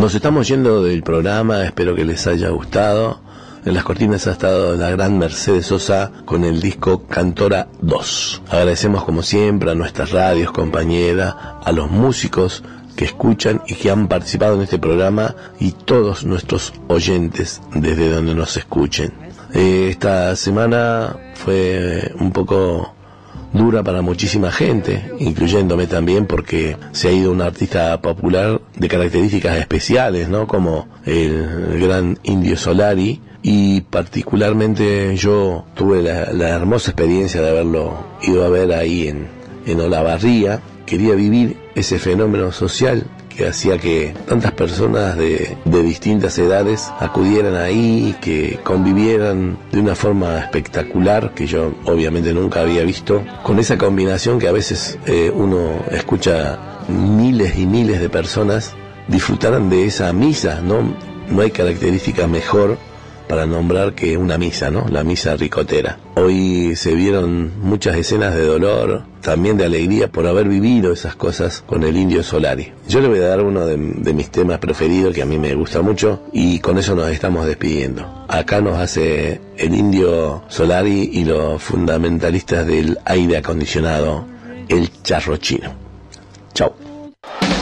Nos estamos yendo del programa, espero que les haya gustado. En las cortinas ha estado la gran Mercedes Sosa con el disco Cantora 2. Agradecemos como siempre a nuestras radios compañeras, a los músicos que escuchan y que han participado en este programa y todos nuestros oyentes desde donde nos escuchen. Esta semana fue un poco dura para muchísima gente, incluyéndome también, porque se ha ido un artista popular de características especiales, ¿no? Como el gran Indio Solari, y particularmente yo tuve la hermosa experiencia de haberlo ido a ver ahí en Olavarría. Quería vivir ese fenómeno social que hacía que tantas personas de distintas edades acudieran ahí, que convivieran de una forma espectacular, que yo obviamente nunca había visto, con esa combinación que a veces uno escucha miles y miles de personas disfrutaran de esa misa, ¿no? No hay característica mejor para nombrar que una misa, ¿no? La misa ricotera. Hoy se vieron muchas escenas de dolor, también de alegría por haber vivido esas cosas con el Indio Solari. Yo le voy a dar uno de mis temas preferidos, que a mí me gusta mucho, y con eso nos estamos despidiendo. Acá nos hace el Indio Solari y los fundamentalistas del aire acondicionado, el Charro Chino. Chau.